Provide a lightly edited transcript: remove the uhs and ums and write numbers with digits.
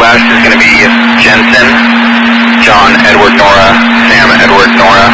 crash is going to be Jensen, John, Edward, Nora, Sam, Edward, Nora,